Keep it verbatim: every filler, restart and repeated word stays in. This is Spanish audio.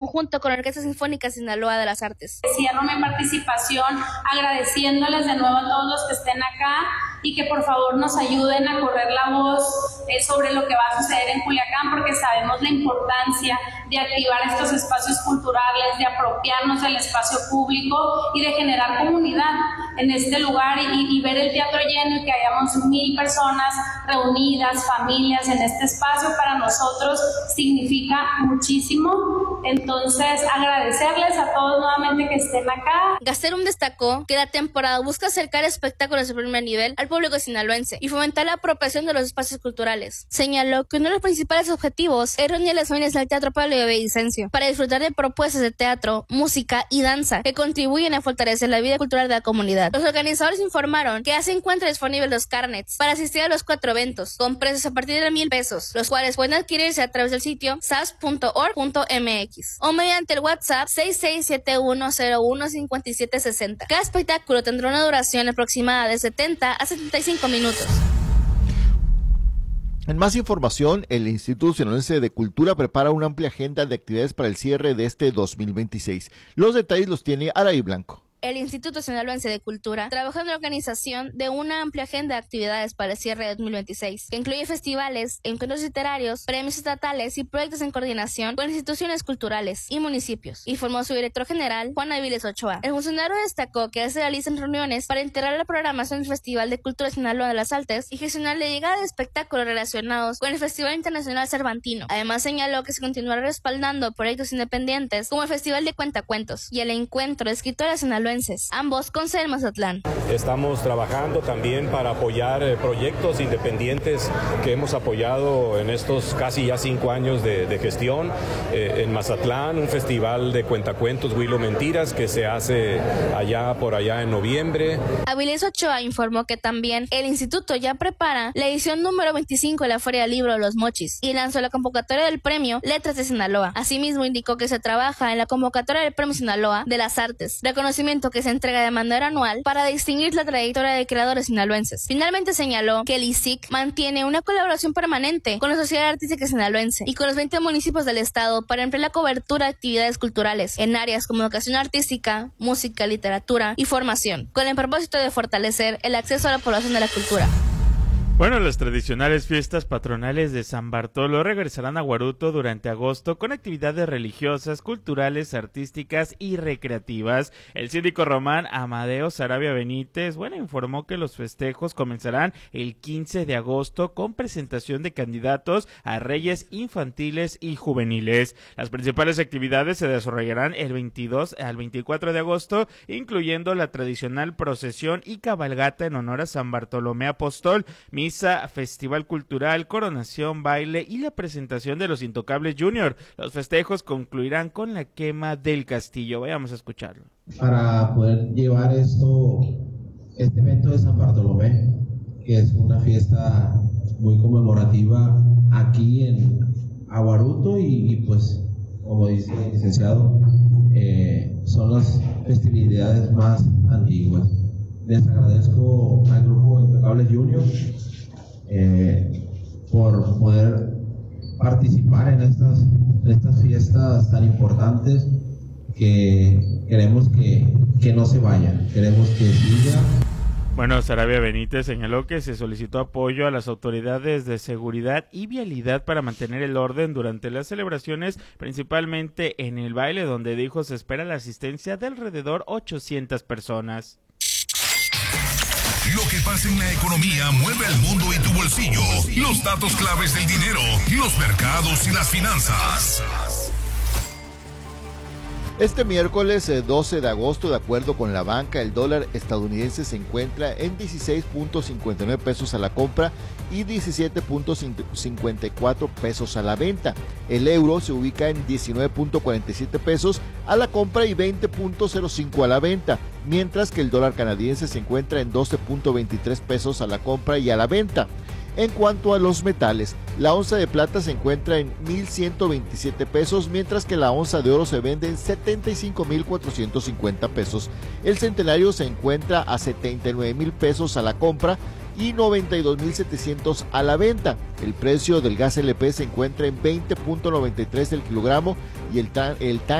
conjunto con la Orquesta Sinfónica Sinaloa de las Artes. Cierro mi participación agradeciéndoles de nuevo a todos los que estén acá y que por favor nos ayuden a correr la voz eh, sobre lo que va a suceder en Culiacán, porque sabemos la importancia de activar estos espacios culturales, de apropiarnos del espacio público y de generar comunidad en este lugar y, y ver el teatro lleno y que hayamos mil personas reunidas, familias en este espacio, para nosotros significa muchísimo. Entonces, agradecerles a todos nuevamente que estén acá. Gastelum destacó que la temporada busca acercar espectáculos de primer nivel al público sinaloense y fomentar la apropiación de los espacios culturales. Señaló que uno de los principales objetivos es reunir a las familias del Teatro Pablo de Villavicencio para disfrutar de propuestas de teatro, música y danza que contribuyen a fortalecer la vida cultural de la comunidad. Los organizadores informaron que ya se encuentra disponible los carnets para asistir a los cuatro eventos, con precios a partir de mil pesos, los cuales pueden adquirirse a través del sitio s a s punto org punto m x o mediante el WhatsApp seis seis siete uno cero uno cinco siete seis cero. Cada espectáculo tendrá una duración aproximada de setenta a setenta y cinco minutos. En más información, el Instituto Sinaloense de Cultura prepara una amplia agenda de actividades para el cierre de este dos mil veintiséis. Los detalles los tiene Araí Blanco. El Instituto Sinaloense de Cultura trabaja en la organización de una amplia agenda de actividades para el cierre de dos mil veintiséis, que incluye festivales, encuentros literarios, premios estatales y proyectos en coordinación con instituciones culturales y municipios, informó su director general, Juan Aviles Ochoa. El funcionario destacó que se realizan reuniones para integrar la programación del Festival de Cultura Sinaloa de las Artes y gestionar la llegada de espectáculos relacionados con el Festival Internacional Cervantino. Además, señaló que se continuará respaldando proyectos independientes como el Festival de Cuentacuentos y el Encuentro de Escritores Sinaloenses, ambos con sede en Mazatlán. Estamos trabajando también para apoyar eh, proyectos independientes que hemos apoyado en estos casi ya cinco años de, de gestión. Eh, en Mazatlán, un festival de cuentacuentos, Huilo Mentiras, que se hace allá por allá en noviembre. Avilés Ochoa informó que también el instituto ya prepara la edición número veinticinco de la Feria del Libro de los Mochis y lanzó la convocatoria del premio Letras de Sinaloa. Asimismo, indicó que se trabaja en la convocatoria del premio Sinaloa de las Artes, reconocimiento que se entrega de manera anual para distinguir la trayectoria de creadores sinaloenses. Finalmente señaló que el I S I C mantiene una colaboración permanente con la Sociedad Artística Sinaloense y con los veinte municipios del estado para emplear la cobertura de actividades culturales en áreas como educación artística, música, literatura y formación, con el propósito de fortalecer el acceso a la población de la cultura. Bueno, las tradicionales fiestas patronales de San Bartolo regresarán a Huaruto durante agosto con actividades religiosas, culturales, artísticas y recreativas. El síndico Román Amadeo Sarabia Benítez, bueno, informó que los festejos comenzarán el quince de agosto con presentación de candidatos a reyes infantiles y juveniles. Las principales actividades se desarrollarán el veintidós al veinticuatro de agosto, incluyendo la tradicional procesión y cabalgata en honor a San Bartolomé Apóstol, misa, festival cultural, coronación, baile y la presentación de los Intocables Junior. Los festejos concluirán con la quema del castillo. Vayamos a escucharlo. Para poder llevar esto, este evento de San Bartolomé, que es una fiesta muy conmemorativa aquí en Aguaruto y, y pues, como dice el licenciado, eh, son las festividades más antiguas. Les agradezco al grupo Intocables Junior eh, por poder participar en estas, en estas fiestas tan importantes que queremos que, que no se vayan, queremos que siga. Bueno, Sarabia Benítez señaló que se solicitó apoyo a las autoridades de seguridad y vialidad para mantener el orden durante las celebraciones, principalmente en el baile, donde dijo se espera la asistencia de alrededor ochocientas personas. Lo que pasa en la economía mueve al mundo y tu bolsillo. Los datos claves del dinero, los mercados y las finanzas. Este miércoles doce de agosto, de acuerdo con la banca, el dólar estadounidense se encuentra en dieciséis punto cincuenta y nueve pesos a la compra y diecisiete punto cincuenta y cuatro pesos a la venta. El euro se ubica en diecinueve punto cuarenta y siete pesos a la compra y veinte punto cero cinco a la venta, mientras que el dólar canadiense se encuentra en doce punto veintitrés pesos a la compra y a la venta. En cuanto a los metales, la onza de plata se encuentra en mil ciento veintisiete pesos, mientras que la onza de oro se vende en setenta y cinco mil cuatrocientos cincuenta pesos. El centenario se encuentra a setenta y nueve mil pesos a la compra y noventa y dos mil setecientos a la venta. El precio del gas L P se encuentra en veinte punto noventa y tres el kilogramo y el, el